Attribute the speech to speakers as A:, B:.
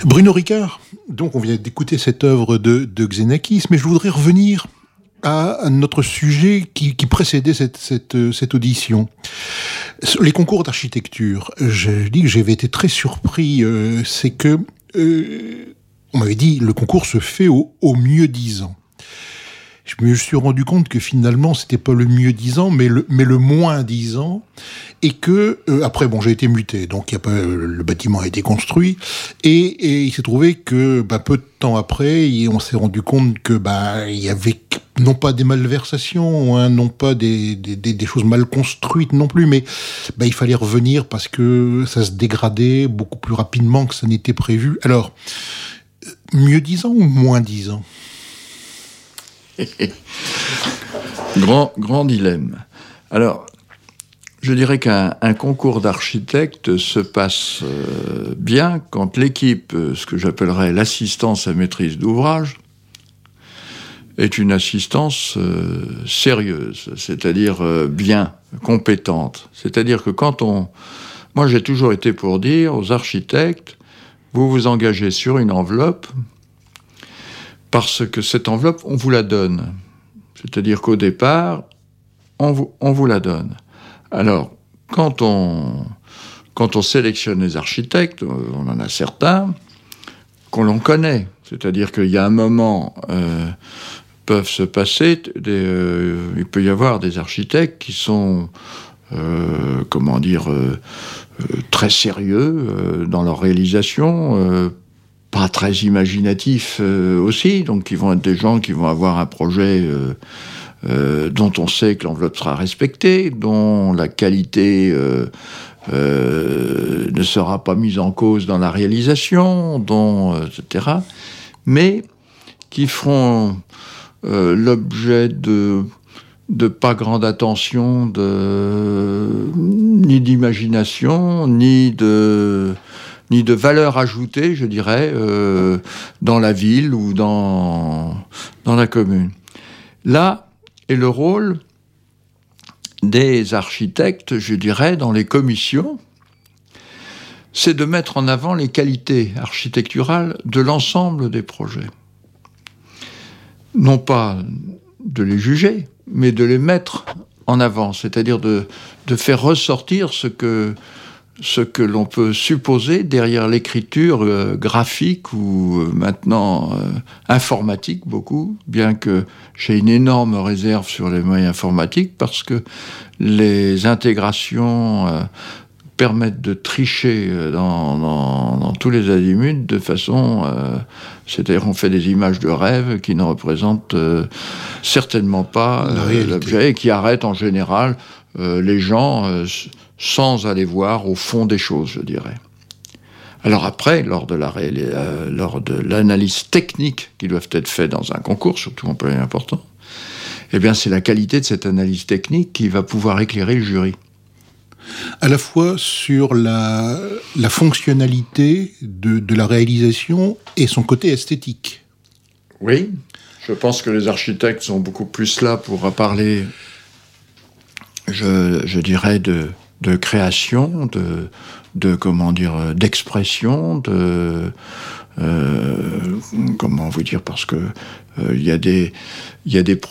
A: Bruno Ricard, donc on vient d'écouter cette œuvre de Xenakis, mais je voudrais revenir à notre sujet qui précédait cette audition. Les concours d'architecture, je dis que j'avais été très surpris, c'est que on m'avait dit le concours se fait au mieux 10 ans. Je me suis rendu compte que finalement c'était pas le mieux 10 ans, mais le moins 10 ans, et que après j'ai été muté, donc le bâtiment a été construit, et il s'est trouvé que peu de temps après, on s'est rendu compte que il y avait non pas des malversations, hein, non pas des choses mal construites non plus, mais il fallait revenir parce que ça se dégradait beaucoup plus rapidement que ça n'était prévu. Alors, mieux 10 ans ou moins 10 ans?
B: Grand dilemme. Alors, je dirais qu'un concours d'architecte se passe bien quand l'équipe, ce que j'appellerais l'assistance à maîtrise d'ouvrage, est une assistance sérieuse, c'est-à-dire bien, compétente. C'est-à-dire que moi j'ai toujours été pour dire aux architectes, vous vous engagez sur une enveloppe, parce que cette enveloppe, on vous la donne. C'est-à-dire qu'au départ, on vous la donne. Alors, quand on sélectionne les architectes, on en a certains qu'on l'on connaît. C'est-à-dire qu'il y a un moment, peuvent se passer, il peut y avoir des architectes qui sont, très sérieux dans leur réalisation, pas très imaginatifs aussi, donc ils vont être des gens qui vont avoir un projet dont on sait que l'enveloppe sera respectée, dont la qualité ne sera pas mise en cause dans la réalisation, etc. Mais qui feront l'objet de pas grande attention, ni d'imagination, ni de valeur ajoutée, je dirais, dans la ville ou dans la commune. Là est le rôle des architectes, je dirais, dans les commissions, c'est de mettre en avant les qualités architecturales de l'ensemble des projets. Non pas de les juger, mais de les mettre en avant, c'est-à-dire de faire ressortir ce que l'on peut supposer derrière l'écriture graphique ou maintenant informatique beaucoup, bien que j'ai une énorme réserve sur les moyens informatiques parce que les intégrations permettent de tricher dans tous les azimuts de façon... c'est-à-dire qu'on fait des images de rêve qui ne représentent certainement pas l'objet et qui arrêtent en général les gens... sans aller voir au fond des choses, je dirais. Alors après, lors de l'analyse technique qui doivent être faites dans un concours, surtout un peu important, eh bien c'est la qualité de cette analyse technique qui va pouvoir éclairer le jury.
A: À la fois sur la fonctionnalité de la réalisation et son côté esthétique.
B: Oui, je pense que les architectes sont beaucoup plus là pour parler, je dirais, de création, d'expression, comment vous dire, parce que il y a des